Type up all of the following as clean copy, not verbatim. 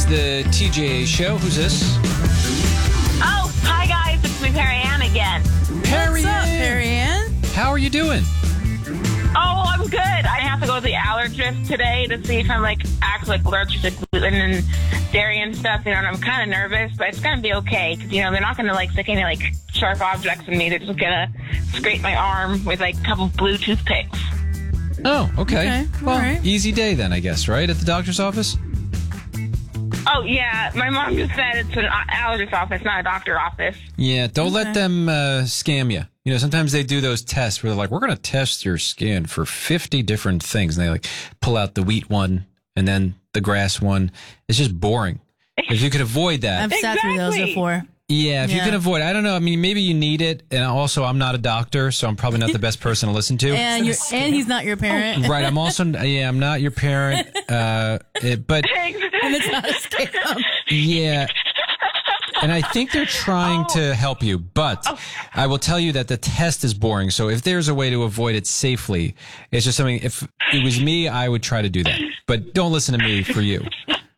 It's the TJA show. Who's this? Oh, hi guys. It's me, Perry Ann again. Perry What's up, Ann. Perry Ann? How are you doing? Oh, I'm good. I have to go to the allergist today to see if I'm actually allergic to gluten and dairy and stuff. And I'm kind of nervous, but it's gonna be okay because they're not gonna stick any sharp objects in me. They're just gonna scrape my arm with a couple blue toothpicks. Oh, okay. Well, all right. easy day then, I guess, right? At the doctor's office? Oh yeah, my mom just said it's an allergist office, not a doctor office. Yeah, don't let them scam you. Sometimes they do those tests where they're like, we're going to test your skin for 50 different things. And they pull out the wheat one and then the grass one. It's just boring. If you could avoid that. I've sat through those before. Yeah, if you can avoid, I don't know. I mean, maybe you need it. And also, I'm not a doctor, so I'm probably not the best person to listen to. And he's not your parent. Right. I'm also, I'm not your parent. But And it's not a scam. yeah. And I think they're trying to help you, but I will tell you that the test is boring. So if there's a way to avoid it safely, it's just something, if it was me, I would try to do that. But don't listen to me for you.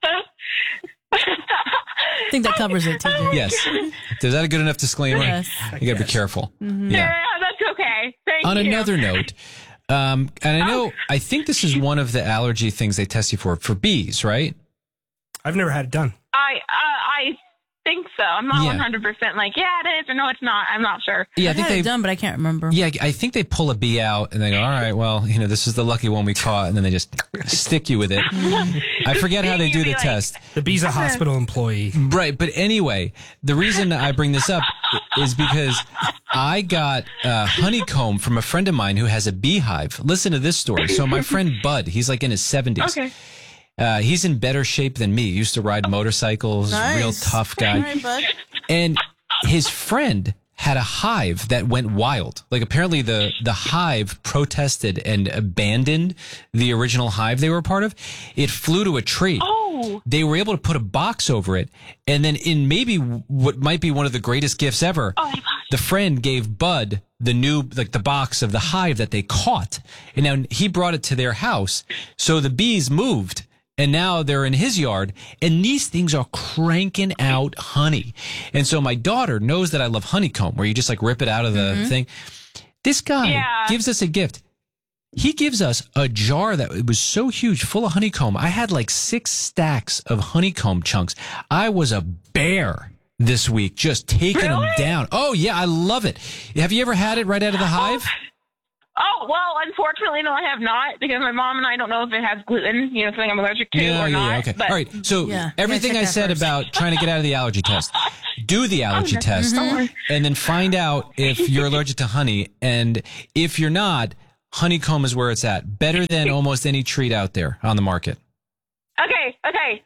I think that covers it, TJ. Yes. Is that a good enough disclaimer? Yes. You got to be careful. Mm-hmm. Yeah. Yeah, that's okay. Thank you. On another note, and I think this is one of the allergy things they test you for bees, right? I've never had it done. I think so. I'm not 100% yeah, it is, or no, it's not. I'm not sure. Yeah, I I've think had it they done, but I can't remember. Yeah, I think they pull a bee out and they go, all right, well, this is the lucky one we caught, and then they just stick you with it. I forget how they do the test. The bee's a hospital employee. Right, but anyway, the reason I bring this up is because I got honeycomb from a friend of mine who has a beehive. Listen to this story. So my friend Bud, he's in his 70s. Okay. He's in better shape than me. He used to ride motorcycles, Nice. real tough guy. All right, bud. And his friend had a hive that went wild. Apparently the hive protested and abandoned the original hive they were a part of. It flew to a tree. Oh. They were able to put a box over it. And then in maybe what might be one of the greatest gifts ever, the friend gave Bud the new, the box of the hive that they caught. And now he brought it to their house. So the bees moved. And now they're in his yard, and these things are cranking out honey. And so my daughter knows that I love honeycomb, where you just rip it out of the thing. This guy gives us a gift. He gives us a jar that was so huge, full of honeycomb. I had 6 stacks of honeycomb chunks. I was a bear this week, just taking them down. Oh, yeah, I love it. Have you ever had it right out of the hive? Oh, well, unfortunately, no, I have not, because my mom and I don't know if it has gluten, something I'm allergic to or not. Okay. But All right. So everything I said about trying to get out of the allergy test, do the allergy test, and then find out if you're allergic to honey. And if you're not, honeycomb is where it's at. Better than almost any treat out there on the market. Okay,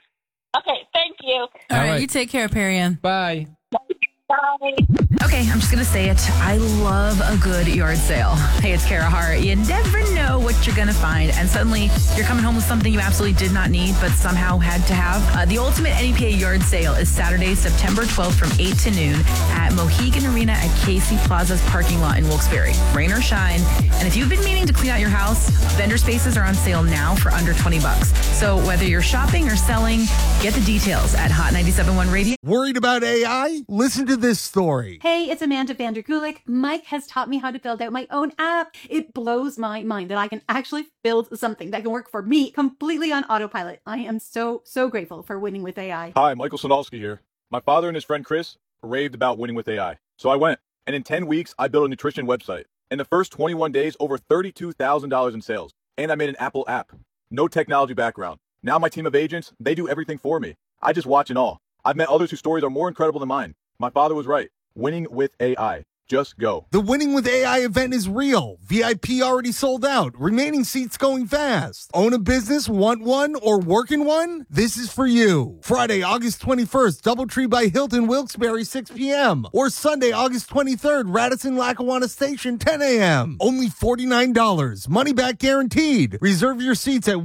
thank you. All right, you take care, Perry Ann. Bye. Bye. Okay, I'm just going to say it. I love a good yard sale. Hey, it's Kara Hart. You never know what you're going to find. And suddenly you're coming home with something you absolutely did not need, but somehow had to have. The ultimate NEPA yard sale is Saturday, September 12th from 8 to noon at Mohegan Arena at Casey Plaza's parking lot in Wilkes-Barre. Rain or shine. And if you've been meaning to clean out your house, vendor spaces are on sale now for under $20. So whether you're shopping or selling, get the details at Hot 97.1 Radio. Worried about AI? Listen to this story. Hey, it's Amanda Vanderkulik. Mike has taught me how to build out my own app. It blows my mind that I can actually build something that can work for me completely on autopilot. I am so grateful for Winning with AI. Hi, Michael Sonalski here. My father and his friend Chris raved about Winning with AI. So I went, and in 10 weeks, I built a nutrition website. In the first 21 days, over $32,000 in sales. And I made an Apple app. No technology background. Now my team of agents, they do everything for me. I just watch and all. I've met others whose stories are more incredible than mine. My father was right. Winning with AI. Just go. The Winning with AI event is real. VIP already sold out. Remaining seats going fast. Own a business, want one, or work in one? This is for you. Friday, August 21st, Doubletree by Hilton, Wilkes-Barre, 6 p.m. Or Sunday, August 23rd, Radisson Lackawanna Station, 10 a.m. Only $49. Money back guaranteed. Reserve your seats at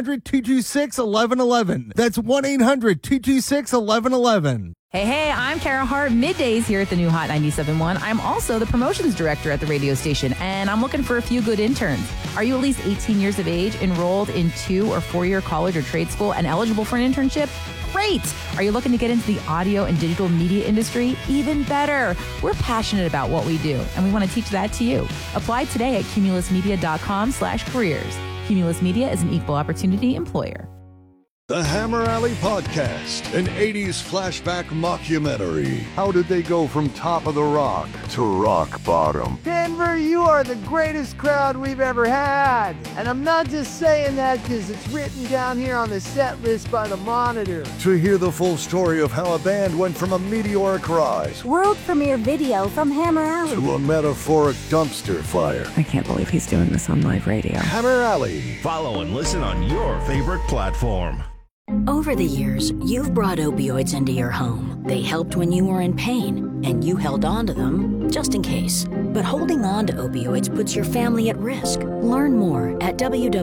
1-800-226-1111. That's 1-800-226-1111. Hey, I'm Kara Hart, middays here at the new Hot 97.1. I'm also the promotions director at the radio station, and I'm looking for a few good interns. Are you at least 18 years of age, enrolled in 2- or 4-year college or trade school, and eligible for an internship? Great! Are you looking to get into the audio and digital media industry? Even better! We're passionate about what we do, and we want to teach that to you. Apply today at cumulusmedia.com/careers. Cumulus Media is an equal opportunity employer. The Hammer Alley Podcast, an 80s flashback mockumentary. How did they go from top of the rock to rock bottom? Denver, you are the greatest crowd we've ever had. And I'm not just saying that because it's written down here on the set list by the Monitor. To hear the full story of how a band went from a meteoric rise, world premiere video from Hammer Alley, to a metaphoric dumpster fire. I can't believe he's doing this on live radio. Hammer Alley. Follow and listen on your favorite platform. Over the years, you've brought opioids into your home. They helped when you were in pain, and you held on to them just in case. But holding on to opioids puts your family at risk. Learn more at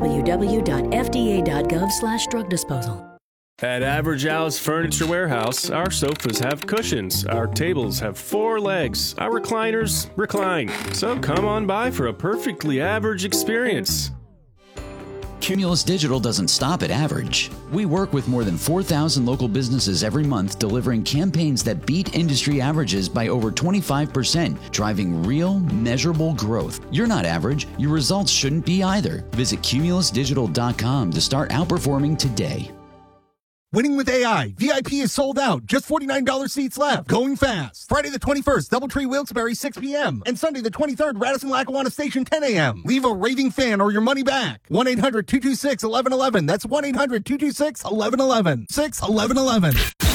www.fda.gov/drug disposal. At Average Al's Furniture Warehouse, our sofas have cushions, our tables have 4 legs, our recliners recline. So come on by for a perfectly average experience. Cumulus Digital doesn't stop at average. We work with more than 4,000 local businesses every month, delivering campaigns that beat industry averages by over 25%, driving real, measurable growth. You're not average. Your results shouldn't be either. Visit cumulusdigital.com to start outperforming today. Winning with AI. VIP is sold out. Just $49 seats left. Going fast. Friday the 21st, Doubletree Wilkes-Barre, 6 p.m. And Sunday the 23rd, Radisson-Lackawanna Station, 10 a.m. Leave a raving fan or your money back. 1-800-226-1111. That's 1-800-226-1111. 6-1111.